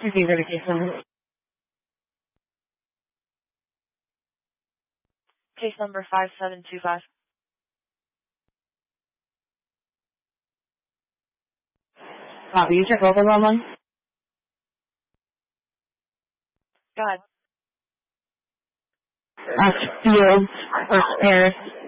Repeat the case number. Case number 5725. Copy. You check over the one? Go ahead. Fields, First Paris.